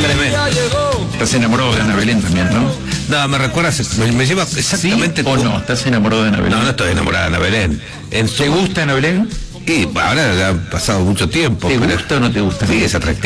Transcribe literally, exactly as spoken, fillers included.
Tremendo. Estás enamorado de Ana Belén también, ¿no? No, me recuerdas, me, me lleva exactamente... ¿Sí o no? ¿Estás enamorado de Ana Belén? No, no estoy enamorado de Ana Belén. En su... ¿Te gusta Ana Belén? Y ahora ya ha pasado mucho tiempo. ¿Te pero... gusta o no te gusta? Sí, es atractivo.